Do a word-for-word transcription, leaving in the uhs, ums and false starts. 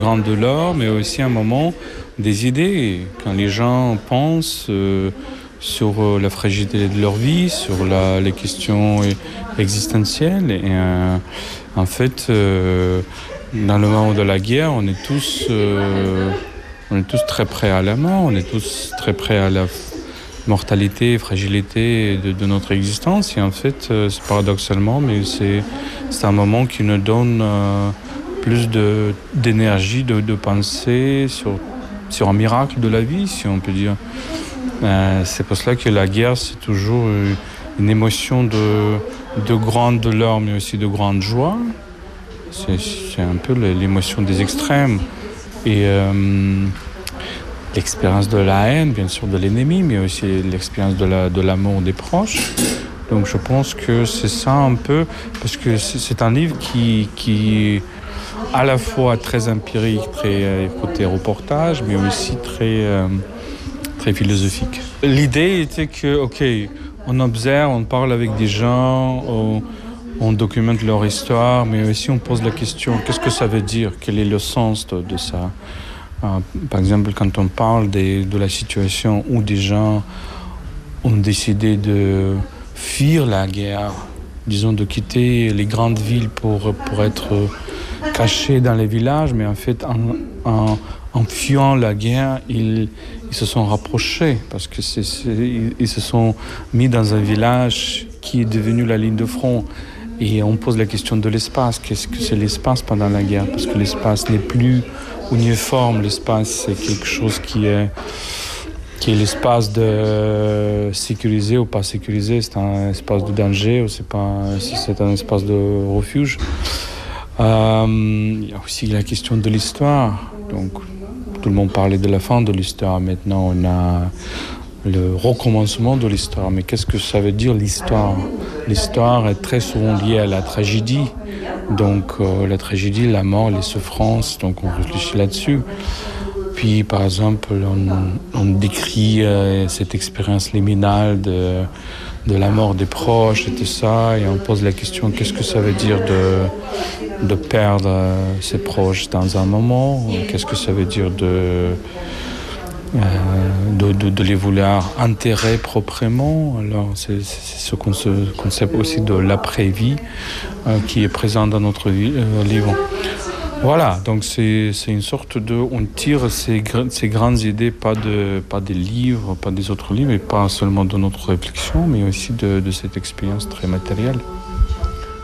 Grand douleur, mais aussi un moment des idées. Quand les gens pensent euh, sur euh, la fragilité de leur vie, sur la, les questions existentielles. Et euh, en fait, euh, dans le moment de la guerre, on est tous, euh, on est tous très prêts à la mort, on est tous très prêts à la mortalité, fragilité de, de notre existence. Et en fait, euh, c'est paradoxalement, mais c'est, c'est un moment qui nous donne euh, plus de, d'énergie, de, de penser sur, sur un miracle de la vie, si on peut dire. Euh, c'est pour cela que la guerre, c'est toujours une émotion de, de grande douleur, mais aussi de grande joie. C'est, c'est un peu l'émotion des extrêmes. Et euh, l'expérience de la haine, bien sûr, de l'ennemi, mais aussi l'expérience de, la, de l'amour des proches. Donc je pense que c'est ça un peu, parce que c'est, c'est un livre qui, qui à la fois très empirique, très euh, côté reportage, mais aussi très, euh, très philosophique. L'idée était que, ok, on observe, on parle avec des gens, on, on documente leur histoire, mais aussi on pose la question, qu'est-ce que ça veut dire? Quel est le sens de, de ça? euh, Par exemple, quand on parle des, de la situation où des gens ont décidé de fuir la guerre, disons de quitter les grandes villes pour, pour être cachés dans les villages, mais en fait, en, en, en fuyant la guerre, ils, ils se sont rapprochés parce que c'est, c'est, ils, ils se sont mis dans un village qui est devenu la ligne de front. Et on pose la question de l'espace. Qu'est-ce que c'est l'espace pendant la guerre? Parce que l'espace n'est plus uniforme. L'espace, c'est quelque chose qui est, qui est l'espace de sécurisé ou pas sécurisé. C'est un espace de danger ou c'est pas, si c'est un espace de refuge. Euh, il y a aussi la question de l'histoire. Donc, tout le monde parlait de la fin de l'histoire. Maintenant, on a le recommencement de l'histoire. Mais qu'est-ce que ça veut dire l'histoire? L'histoire est très souvent liée à la tragédie. Donc, euh, la tragédie, la mort, les souffrances. Donc, on réfléchit là-dessus. Puis, par exemple, on, on décrit euh, cette expérience liminale de, de la mort des proches et tout ça. Et on pose la question, qu'est-ce que ça veut dire de, de perdre euh, ses proches dans un moment? Qu'est-ce que ça veut dire de... Euh, de, de, de les vouloir enterrer proprement. Alors, c'est, c'est ce concept aussi de l'après-vie euh, qui est présent dans notre vie, euh, livre. Voilà, donc c'est, c'est une sorte de... On tire ces, ces grandes idées, pas, de, pas des livres, pas des autres livres, et pas seulement de notre réflexion, mais aussi de, de cette expérience très matérielle.